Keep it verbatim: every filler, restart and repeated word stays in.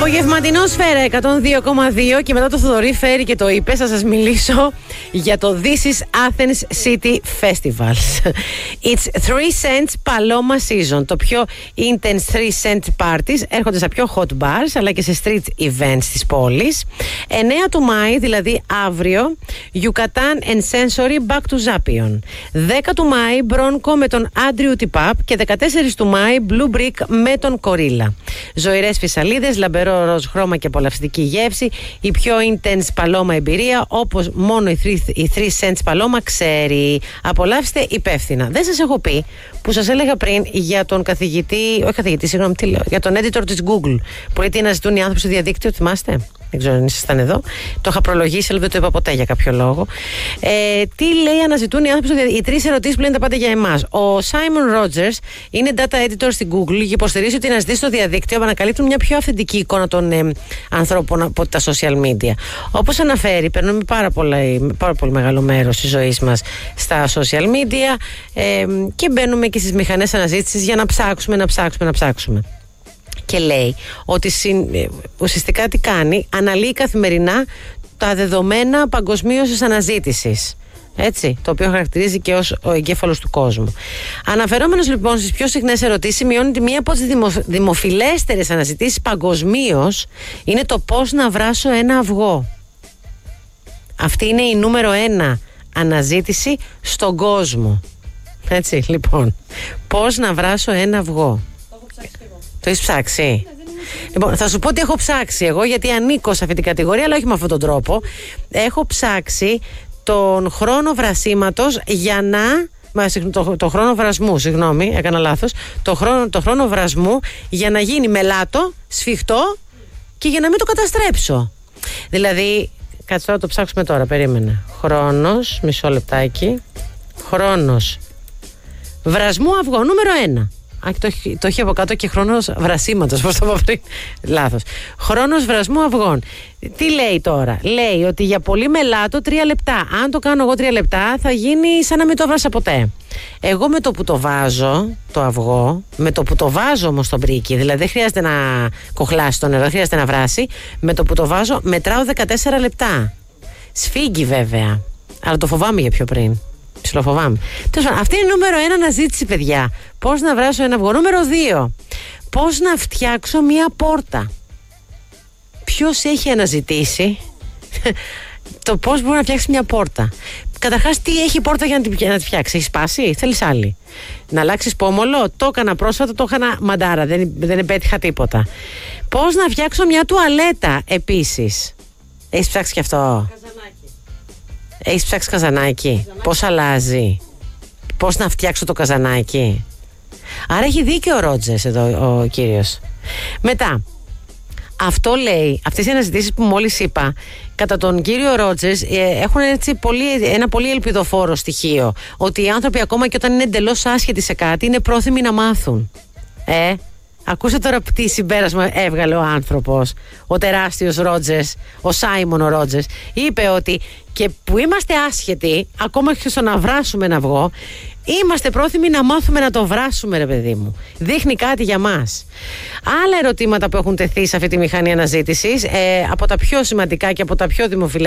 Απογευματινό Σφαίρα εκατόν δύο κόμμα δύο και μετά το Θοδωρή φέρει και το είπε, θα σας μιλήσω για το This is Athens City Festivals. It's three cents Paloma Season. Το πιο intense three cent parties έρχονται στα πιο hot bars αλλά και σε street events της πόλης. εννέα του Μάη, δηλαδή αύριο, Yucatan and Sensory Back to Zapion. δέκα του Μάη, Bronco με τον Andrew Tip Up και δεκατέσσερα του Μάη, Blue Brick με τον Κορίλα. Ζωηρές φυσαλίδες, λαμπερό ροζ χρώμα και απολαυστική γεύση, η πιο intense Παλώμα εμπειρία, όπως μόνο η three cents Παλώμα ξέρει. Απολαύστε υπεύθυνα. Δεν σας έχω πει που σας έλεγα πριν για τον καθηγητή, όχι καθηγητή, συγγνώμη, τι λέω, για τον editor της Google, που λέει τι αναζητούν οι άνθρωποι στο διαδίκτυο, θυμάστε? Δεν ξέρω αν ήσασταν εδώ. Το είχα προλογίσει, αλλά δεν το είπα ποτέ για κάποιο λόγο. Ε, τι λέει αναζητούν οι άνθρωποι στο διαδίκτυο? Οι τρεις ερωτήσεις που λένε τα πάντα για εμάς. Ο Simon Rogers είναι data editor στην Google και υποστηρίζει ότι οι αναζητήσεις στο διαδίκτυο ανακαλύπτουν μια πιο αυθεντική εικόνα των ε, ανθρώπων από τα social media. Όπως αναφέρει, παίρνουμε πάρα, πολλά, πάρα πολύ μεγάλο μέρος της ζωής μας στα social media ε, και μπαίνουμε και στις μηχανές αναζήτησης για να ψάξουμε, να ψάξουμε, να ψάξουμε. Και λέει ότι συν, ουσιαστικά τι κάνει, αναλύει καθημερινά τα δεδομένα παγκοσμίως της αναζήτησης. Έτσι, το οποίο χαρακτηρίζει και ως ο εγκέφαλος του κόσμου. Αναφερόμενος λοιπόν στις πιο συχνές ερωτήσεις, σημειώνει ότι μία από τις δημο, δημοφιλέστερες αναζητήσεις παγκοσμίως είναι το πώς να βράσω ένα αυγό. Αυτή είναι η νούμερο ένα αναζήτηση στον κόσμο. Έτσι, λοιπόν, πώς να βράσω ένα αυγό. Το έχεις ψάξει? Λοιπόν, θα σου πω ότι έχω ψάξει εγώ, γιατί ανήκω σε αυτή την κατηγορία, αλλά όχι με αυτόν τον τρόπο. Έχω ψάξει τον χρόνο βρασίματος για να... Το, το χρόνο βρασμού, συγγνώμη, έκανα λάθος. Το χρόνο, το χρόνο βρασμού για να γίνει μελάτο, σφιχτό και για να μην το καταστρέψω. Δηλαδή, κάτσε τώρα το ψάξουμε τώρα, περίμενε. Χρόνος, μισό λεπτάκι. Χρόνος βρασμού αυγό, νούμερο ένα. Α, το, το έχει από κάτω και χρόνος βρασίματος, πώς το είπα πριν. Λάθος. Χρόνος βρασμού αυγών. Τι λέει τώρα? Λέει ότι για πολύ μελάτο τρία λεπτά. Αν το κάνω εγώ τρία λεπτά, θα γίνει σαν να μην το βράσα ποτέ. Εγώ με το που το βάζω, το αυγό, με το που το βάζω όμως στο μπρίκι, δηλαδή δεν χρειάζεται να κοχλάσει το νερό, δεν χρειάζεται να βράσει. Με το που το βάζω, μετράω δεκατέσσερα λεπτά. Σφίγγει βέβαια, αλλά το φοβάμαι για πιο πριν. Ψιλοφοβάμαι. Αυτή είναι νούμερο ένα αναζήτηση, παιδιά. Πώς να βράσω ένα αυγό. Νούμερο δύο. Πώς να φτιάξω μία πόρτα. Ποιος έχει αναζητήσει το πώς μπορεί να φτιάξει μία πόρτα? Καταρχάς, τι έχει η πόρτα για να τη φτιάξει? Έχει σπάσει? Θέλεις άλλη? Να αλλάξεις πόμολο? Το έκανα πρόσφατα, το έκανα μαντάρα. Δεν, δεν επέτυχα τίποτα. Πώς να φτιάξω μια τουαλέτα επίσης? Έχεις ψάξει κι αυτό? Έχεις ψάξει καζανάκι? Καζανάκι. Πώς αλλάζει? Πώς να φτιάξω το καζανάκι? Άρα έχει δίκιο ο Ρότζες εδώ ο κύριος. Μετά, αυτό λέει, αυτές οι αναζητήσεις που μόλις είπα, κατά τον κύριο Ρότζες, έχουν έτσι πολύ, ένα πολύ ελπιδοφόρο στοιχείο. Ότι οι άνθρωποι ακόμα και όταν είναι εντελώς άσχετοι σε κάτι, είναι πρόθυμοι να μάθουν. Ε, ακούστε τώρα τι συμπέρασμα έβγαλε ο άνθρωπος, ο τεράστιος Ρότζες, ο Σάιμον ο Ρότζες. Είπε ότι και που είμαστε άσχετοι, ακόμα και στο να βράσουμε ένα αυγό, είμαστε πρόθυμοι να μάθουμε να το βράσουμε, ρε παιδί μου. Δείχνει κάτι για μας. Άλλα ερωτήματα που έχουν τεθεί σε αυτή τη μηχανή αναζήτησης, ε, από τα πιο σημαντικά και από τα πιο δημοφιλή